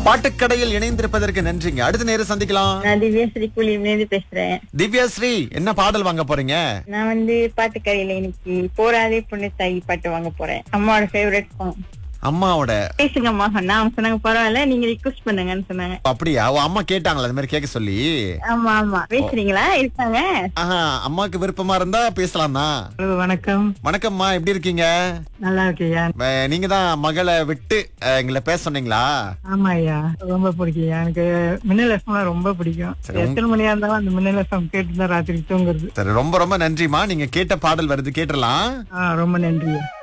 பாட்டுக்கடையில் இணைந்திருப்பதற்கு நன்றிங்க. அடுத்த நேரம் சந்திக்கலாம். நான் திவ்யாஸ்ரீ கூலியிலிருந்து பேசுறேன். திவ்யாஸ்ரீ, என்ன பாடல் வாங்க போறீங்க? நான் பாட்டுக்கரையில இன்னைக்கு போராதே பொண்ணு தாயி பாட்டு வாங்க போறேன். அம்மாவோட ஃபேவரட் சாங். அம்மாவோட பேசுங்க அம்மா சொன்னா அவங்க சொன்னாங்க பரவாயில்ல நீங்க ரிக்வெஸ்ட் பண்ணுங்கன்னு சொன்னாங்க. அப்படியா? அம்மா கேட்டாங்களா அது மாதிரி கேட்க சொல்லி? ஆமா ஆமா. பேசுறீங்களா? இருக்காங்க. அம்மாக்கு விருப்பமா இருந்தா பேசலாம் தான். வணக்கம். வணக்கம்மா, எப்படி இருக்கீங்க? நல்லா இருக்கியா? நீங்க தான் மகளை விட்டு எங்களை பேச சொன்னீங்களா? ஆமா ஐயா, ரொம்ப பிடிக்கும் எனக்கு. மின்னல் எஃப்எம் ரொம்ப பிடிக்கும். எத்தனை மணியா இருந்தாலும் அந்த மின்னல் எஃப்எம் கேட்டு தான் ராத்திரி தூங்குறது. சரி, ரொம்ப ரொம்ப நன்றிமா. நீங்க கேட்ட பாடல் வருது, கேட்டுடலாம். ரொம்ப நன்றி.